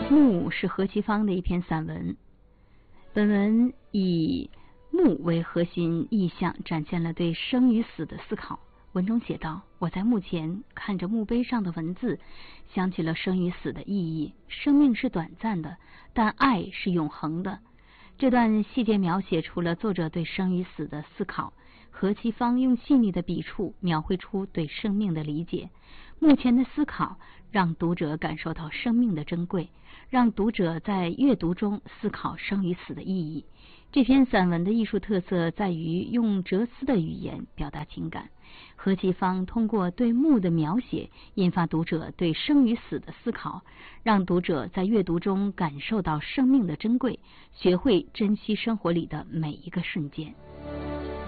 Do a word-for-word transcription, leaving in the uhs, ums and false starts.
墓是何其芳的一篇散文，本文以墓为核心意象，展现了对生与死的思考。文中写道：我在墓前看着墓碑上的文字，想起了生与死的意义。生命是短暂的，但爱是永恒的。这段细节描写出了作者对生与死的思考。何其芳用细腻的笔触描绘出对生命的理解。目前的思考让读者感受到生命的珍贵，让读者在阅读中思考生与死的意义。这篇散文的艺术特色在于用哲思的语言表达情感。何其芳通过对墓的描写，引发读者对生与死的思考，让读者在阅读中感受到生命的珍贵，学会珍惜生活里的每一个瞬间。